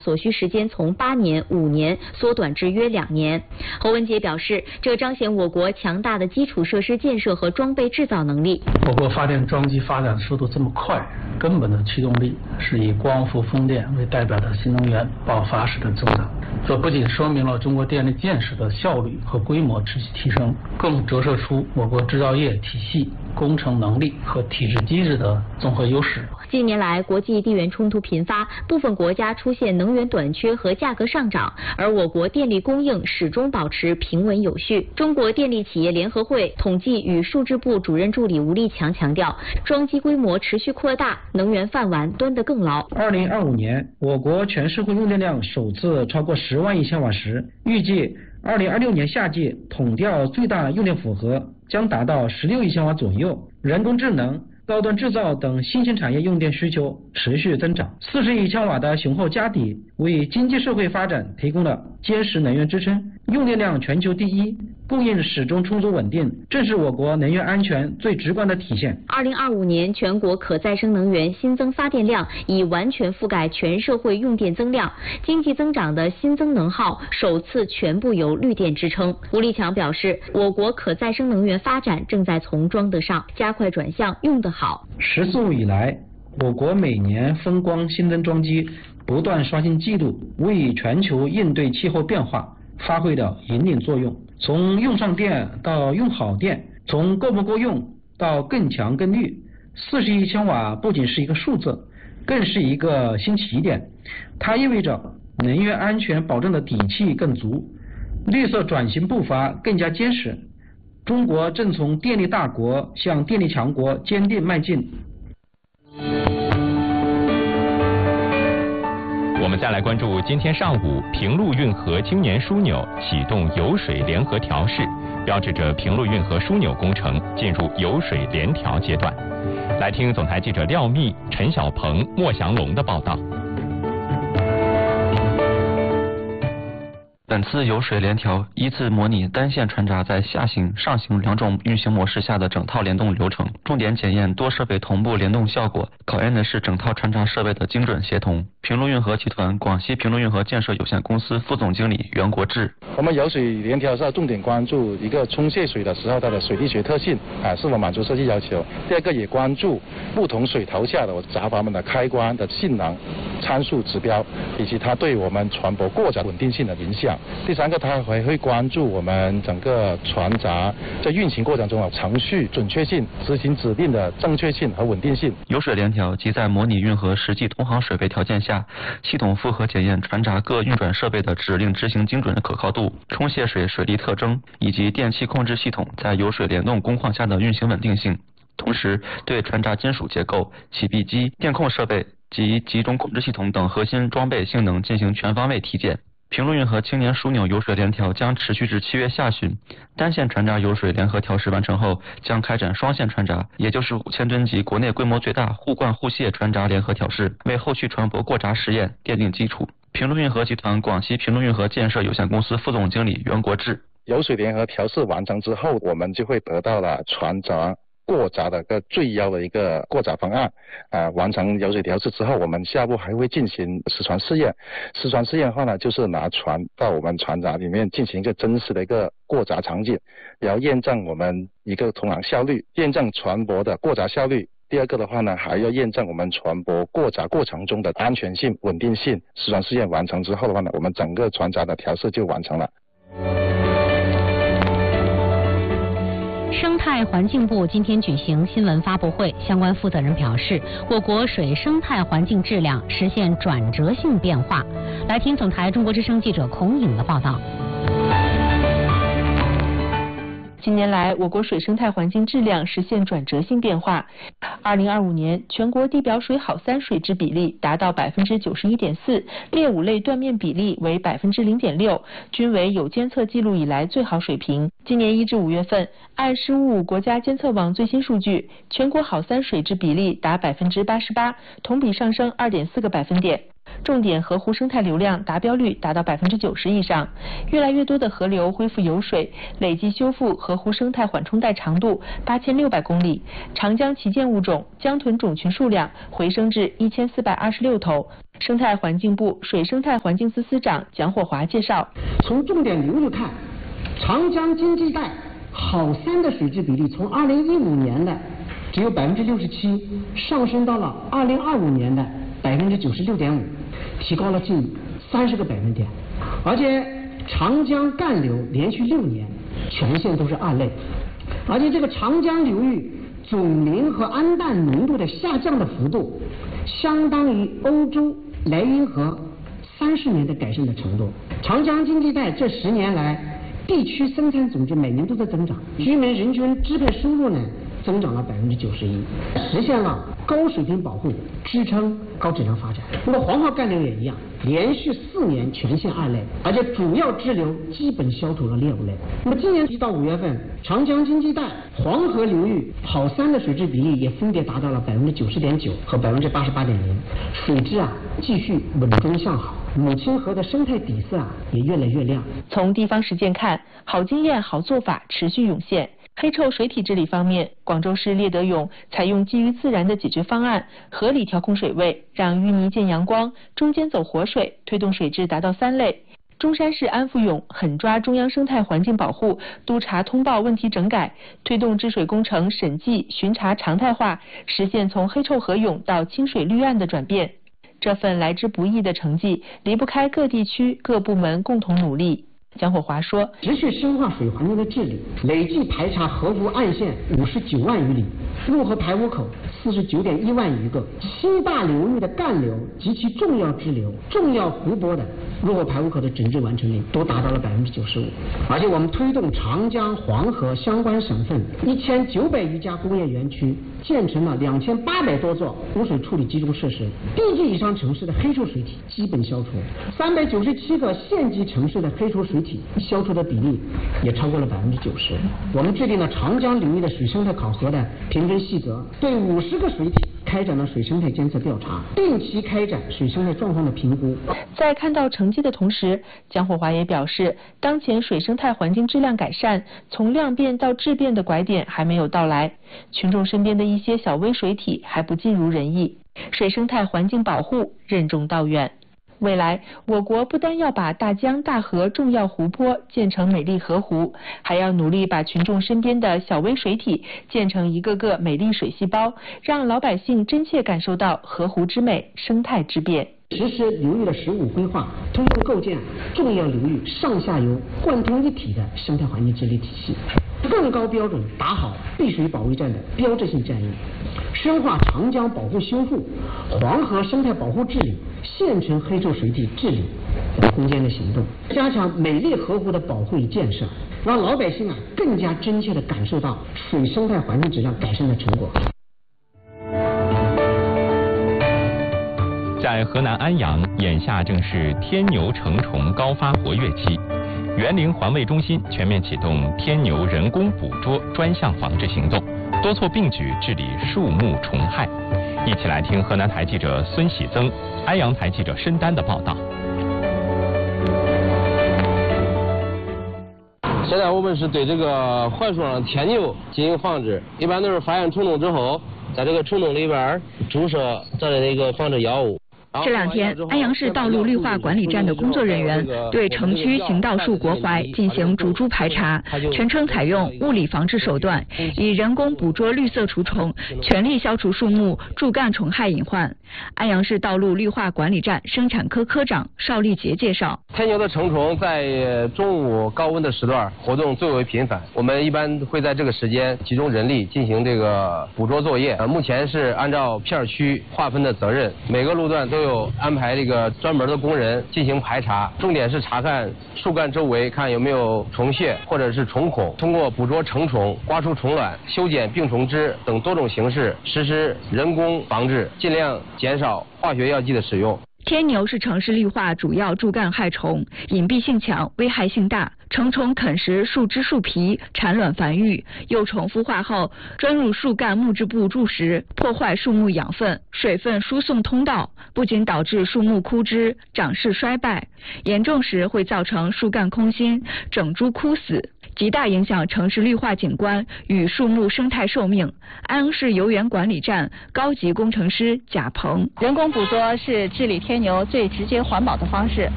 所需时间从8年、5年缩短至约2年。侯文杰表示，这彰显我国强大的基础设施建设和装备制造能力。 我国发电装机发展速度这么快，根本的驱动力是以光伏、风电为代表的新能源爆发式的增长。这不仅说明了中国电力建设的效率和规模持续提升，更折射出我国制造业体系、工程能力和体制机制的综合优势。 近年来，国际地缘冲突频发，部分国家出现能源短缺和价格上涨，而我国电力供应始终保持平稳有序。中国电力企业联合会统计与数字部主任助理吴立强强调，装机规模持续扩大，能源饭碗端得更牢。 2025年，我国全社会用电量首次超过10万亿千瓦时，预计2026年夏季统调最大用电负荷将达到16亿千瓦左右。人工智能、高端制造等新兴产业用电需求持续增长，40亿千瓦的雄厚家底为经济社会发展提供了坚实能源支撑。用电量全球第一，供应始终充足稳定，正是我国能源安全最直观的体现。 2025年全国可再生能源新增发电量已完全覆盖全社会用电增量，经济增长的新增能耗首次全部由绿电支撑。吴立强表示，我国可再生能源发展正在从装得上加快转向用得好。 14五以来，我国每年风光新增装机不断刷新纪录，为全球应对气候变化发挥了引领作用。从用上电到用好电，从够不够用到更强更绿，40亿千瓦不仅是一个数字，更是一个新起点。它意味着能源安全保证的底气更足，绿色转型步伐更加坚实。中国正从电力大国向电力强国坚定迈进。 我们再来关注今天上午，平陆运河青年枢纽启动油水联合调试，标志着平陆运河枢纽工程进入油水联调阶段。来听总台记者廖密、陈小鹏、莫祥龙的报道。 本次油水联调依次模拟单线船闸在下行、上行两种运行模式下的整套联动流程，重点检验多设备同步联动效果，考验的是整套船闸设备的精准协同。平陆运河集团广西平陆运河建设有限公司副总经理袁国志： 我们油水联调是要重点关注一个冲卸水的时候它的水力学特性是否满足设计要求。第二个也关注不同水头下的闸阀们的开关的性能参数指标，以及它对我们船舶过闸稳定性的影响。第三个，它还会关注我们整个船闸在运行过程中的程序准确性、执行指令的正确性和稳定性。 油水联调即在模拟运河实际通航水位条件下，系统复核检验船闸各运转设备的指令执行精准的可靠度、冲卸水水力特征以及电气控制系统在油水联动工况下的运行稳定性。同时，对船闸金属结构、起闭机、电控设备及集中控制系统等核心装备性能进行全方位体检。平陆运河青年枢纽油水联调将持续至7月下旬，单线船闸油水联合调试完成后，将开展双线船闸，也就是5000吨级国内规模最大互灌互卸船闸联合调试，为后续船舶过闸试验奠定基础。平陆运河集团广西平陆运河建设有限公司副总经理袁国志： 油水联合调试完成之后，我们就会得到了船闸过闸的个最优的一个过闸方案。完成油水调试之后，我们下步还会进行实船试验。实船试验的话呢，就是拿船到我们船闸里面进行一个真实的一个过闸场景，然后验证我们一个通航效率，验证船舶的过闸效率。第二个的话呢，还要验证我们船舶过闸过程中的安全性、稳定性。实船试验完成之后的话呢，我们整个船闸的调试就完成了。 生态环境部今天举行新闻发布会，相关负责人表示，我国水生态环境质量实现转折性变化。来听总台中国之声记者孔颖的报道。 近年来，我国水生态环境质量实现转折性变化。2025年，全国地表水好3水质比例达到91.4%，劣五类断面比例为0.6%，均为有监测记录以来最好水平。今年1至5月份，按事务国家监测网最新数据，全国好3水质比例达88%，同比上升2.4个百分点。重点河湖生态流量达标率达到90%以上，越来越多的河流恢复游水，累计修复河湖生态缓冲带长度8600公里，长江旗舰物种江豚种群数量回升至1426头， 生态环境部水生态环境司司长蒋火华介绍， 从重点流域看，长江经济带好3的水质比例从2015年的只有67%，上升到了2025年的96.5%，提高了近30个百分点。而且长江干流连续6年全线都是2类，而且这个长江流域总磷和氨氮浓度的下降的幅度，相当于欧洲莱茵河30年的改善的程度。长江经济带这10年来，地区生产总值每年都在增长，居民人均支配收入呢增长了91%，实现了高水平保护，支撑高质量发展。那么黄河干流也一样，连续4年全线2类，而且主要支流基本消除了劣物类。那么今年1到5月份，长江经济带、黄河流域好3的水质比例也分别达到了90.9%和88.0%，水质继续稳中向好。母亲河的生态底色也越来越亮。 从地方实践看，好经验、好做法持续涌现。黑臭水体治理方面，广州市猎德涌采用基于自然的解决方案，合理调控水位，让淤泥见阳光，中间走活水，推动水质达到3类。中山市安福涌狠抓中央生态环境保护，督查通报问题整改，推动治水工程审计巡查常态化，实现从黑臭河涌到清水绿岸的转变。这份来之不易的成绩，离不开各地区各部门共同努力。蒋火华说， 持续深化水环境的治理，累计排查河湖岸线59万余里，入河排污口49.1万余个，7大流域的干流及其重要支流、重要湖泊的入河排污口的整治完成率都达到了95%。而且我们推动长江、黄河相关省份1900余家工业园区建成了2800多座污水处理集中设施，B级以上城市的黑臭水体基本消除，397个县级城市的黑臭水体消除的比例也超过了90%。我们制定了长江流域的水生态考核的评分细则，对50个水体开展了水生态监测调查，定期开展水生态状况的评估。 在看到成绩的同时，蒋火华也表示，当前水生态环境质量改善从量变到质变的拐点还没有到来，群众身边的一些小微水体还不尽如人意，水生态环境保护任重道远。未来，我国不单要把大江大河重要湖泊建成美丽河湖，还要努力把群众身边的小微水体建成一个个美丽水细胞，让老百姓真切感受到河湖之美、生态之变。 实施流域的15规划，通过构建重要流域上下游贯通一体的生态环境治理体系，更高标准打好碧水保卫战的标志性战役，深化长江保护修复、黄河生态保护治理、县城黑臭水体治理等攻坚的行动，加强美丽河湖的保护与建设，让老百姓更加真切地感受到水生态环境质量改善的成果。 在河南安阳，眼下正是天牛成虫高发活跃期。园林环卫中心全面启动天牛人工捕捉专项防治行动，多措并举治理树木虫害。一起来听河南台记者孙喜增、安阳台记者申丹的报道。 现在我们是对这个槐树上天牛进行防治，一般都是发现虫洞之后，在这个虫洞里边注射咱的那个防治药物。 这2天，安阳市道路绿化管理站的工作人员对城区行道树国槐进行逐株排查，全程采用物理防治手段，以人工捕捉绿色除虫，全力消除树木柱干虫害隐患。安阳市道路绿化管理站生产科科长邵立杰介绍， 天牛的成虫在中午高温的时段活动最为频繁，我们一般会在这个时间集中人力进行这个捕捉作业。目前是按照片区划分的责任，每个路段都有安排这个专门的工人进行排查，重点是查看树干周围看有没有虫屑或者是虫孔，通过捕捉成虫、刮除虫卵、修剪病虫枝等多种形式实施人工防治，尽量减少化学药剂的使用。 天牛是城市绿化主要柱干害虫，隐蔽性强，危害性大。成虫啃食树枝树皮，产卵繁育，幼虫孵化后钻入树干木质部筑食，破坏树木养分、水分输送通道，不仅导致树木枯枝、长势衰败，严重时会造成树干空心、整株枯死。 极大影响城市绿化景观与树木生态寿命。安阳市游园管理站高级工程师贾鹏： 人工捕捉是治理天牛最直接环保的方式。